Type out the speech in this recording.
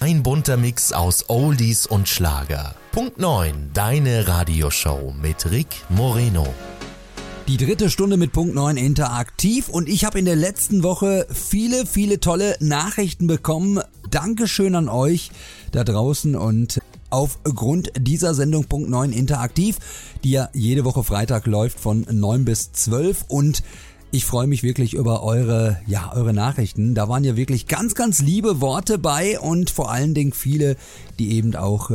Ein bunter Mix aus Oldies und Schlager. Punkt 9, deine Radioshow mit Rick Moreno. Die dritte Stunde mit Punkt 9 interaktiv und ich habe in der letzten Woche viele tolle Nachrichten bekommen. Dankeschön an euch da draußen und aufgrund dieser Sendung Punkt 9 interaktiv, die ja jede Woche Freitag läuft von 9 bis 12 und ich freue mich wirklich über eure Nachrichten. Da waren ja wirklich ganz liebe Worte bei und vor allen Dingen viele, die eben auch